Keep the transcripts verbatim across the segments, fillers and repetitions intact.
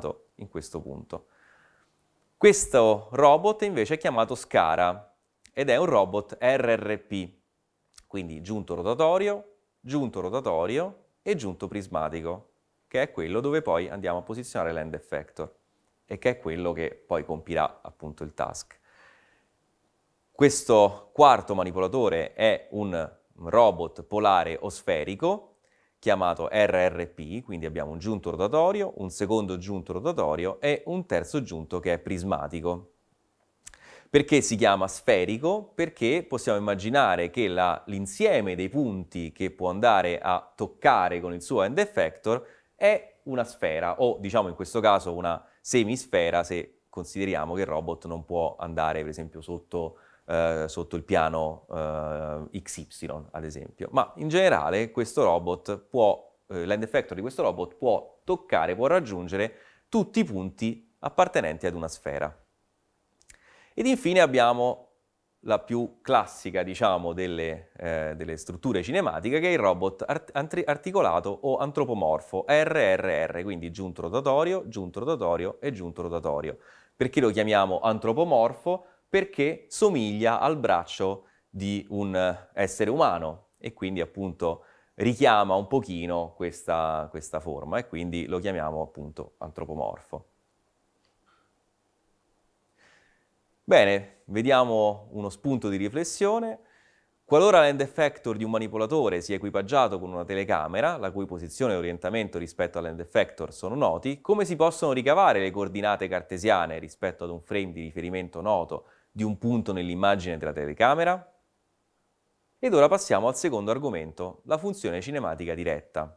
posizionato in questo punto. Questo robot invece è chiamato Scara ed è un robot R R P, quindi giunto rotatorio, giunto rotatorio e giunto prismatico, che è quello dove poi andiamo a posizionare l'end effector e che è quello che poi compirà appunto il task. Questo quarto manipolatore è un robot polare o sferico chiamato R R P, quindi abbiamo un giunto rotatorio, un secondo giunto rotatorio e un terzo giunto che è prismatico. Perché si chiama sferico? Perché possiamo immaginare che l'insieme dei punti che può andare a toccare con il suo end effector è una sfera, o diciamo in questo caso una semisfera, se consideriamo che il robot non può andare per esempio sotto, eh, sotto il piano eh, X Y, ad esempio. Ma in generale questo robot può, eh, l'end effector di questo robot può toccare, può raggiungere tutti i punti appartenenti ad una sfera. Ed infine abbiamo la più classica, diciamo, delle, eh, delle strutture cinematiche, che è il robot art articolato o antropomorfo, R R R, quindi giunto rotatorio, giunto rotatorio e giunto rotatorio. Perché lo chiamiamo antropomorfo? Perché somiglia al braccio di un essere umano e quindi appunto richiama un pochino questa, questa forma e quindi lo chiamiamo appunto antropomorfo. Bene, vediamo uno spunto di riflessione. Qualora l'end effector di un manipolatore sia equipaggiato con una telecamera, la cui posizione e orientamento rispetto all'end effector sono noti, come si possono ricavare le coordinate cartesiane rispetto ad un frame di riferimento noto di un punto nell'immagine della telecamera? Ed ora passiamo al secondo argomento, la funzione cinematica diretta.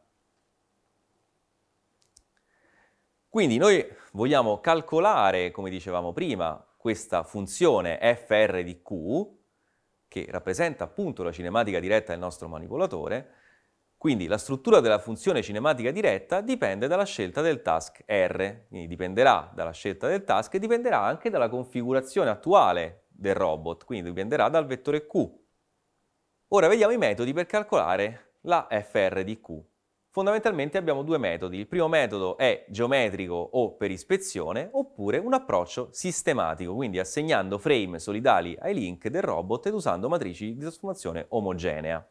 Quindi noi vogliamo calcolare, come dicevamo prima, questa funzione F R di Q, che rappresenta appunto la cinematica diretta del nostro manipolatore. Quindi la struttura della funzione cinematica diretta dipende dalla scelta del task R, quindi dipenderà dalla scelta del task e dipenderà anche dalla configurazione attuale del robot, quindi dipenderà dal vettore Q. Ora vediamo i metodi per calcolare la F R di Q. Fondamentalmente abbiamo due metodi. Il primo metodo è geometrico o per ispezione, oppure un approccio sistematico, quindi assegnando frame solidali ai link del robot ed usando matrici di trasformazione omogenea.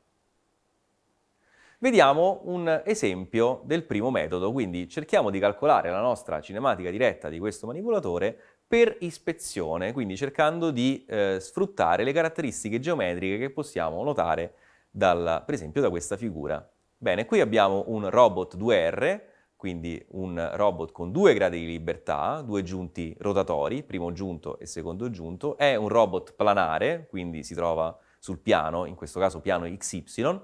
Vediamo un esempio del primo metodo, quindi cerchiamo di calcolare la nostra cinematica diretta di questo manipolatore per ispezione, quindi cercando di eh, sfruttare le caratteristiche geometriche che possiamo notare dal, per esempio da questa figura. Bene, qui abbiamo un robot due R, quindi un robot con due gradi di libertà, due giunti rotatori, primo giunto e secondo giunto. È un robot planare, quindi si trova sul piano, in questo caso piano X Y,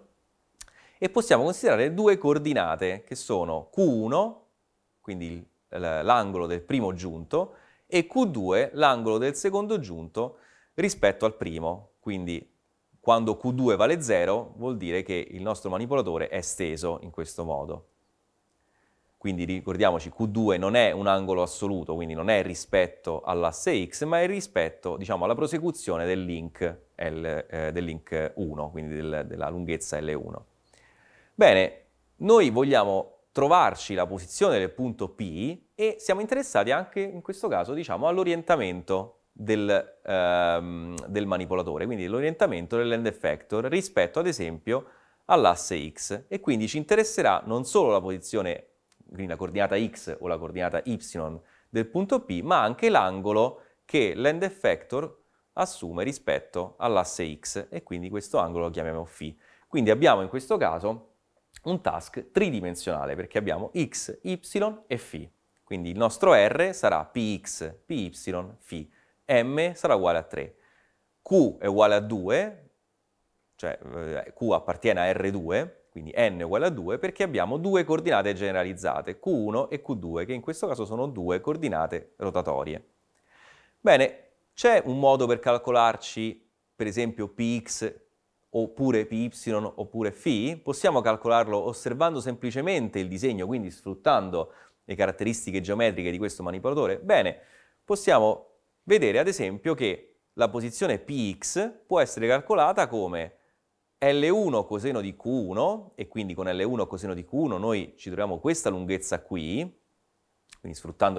e possiamo considerare due coordinate che sono Q uno, quindi l'angolo del primo giunto, e Q due, l'angolo del secondo giunto rispetto al primo, quindi quando Q due vale zero vuol dire che il nostro manipolatore è steso in questo modo. Quindi ricordiamoci, Q due non è un angolo assoluto, quindi non è rispetto all'asse X, ma è rispetto, diciamo, alla prosecuzione del link, L, eh, del link uno, quindi del, della lunghezza L uno. Bene, noi vogliamo trovarci la posizione del punto P e siamo interessati anche in questo caso, diciamo, all'orientamento Del, ehm, del manipolatore, quindi l'orientamento dell'end effector rispetto ad esempio all'asse X, e quindi ci interesserà non solo la posizione, quindi la coordinata X o la coordinata Y del punto P, ma anche l'angolo che l'end effector assume rispetto all'asse X, e quindi questo angolo lo chiamiamo φ. Quindi abbiamo in questo caso un task tridimensionale perché abbiamo X, Y e φ. Quindi il nostro R sarà Px, Py, φ. M sarà uguale a tre. Q è uguale a due, cioè eh, Q appartiene a R due, quindi N è uguale a due, perché abbiamo due coordinate generalizzate, Q uno e Q due, che in questo caso sono due coordinate rotatorie. Bene, c'è un modo per calcolarci, per esempio, Px oppure Py oppure φ? Possiamo calcolarlo osservando semplicemente il disegno, quindi sfruttando le caratteristiche geometriche di questo manipolatore? Bene, possiamo vedere ad esempio che la posizione Px può essere calcolata come L uno coseno di Q uno, e quindi con L uno coseno di Q uno noi ci troviamo questa lunghezza qui, quindi sfruttando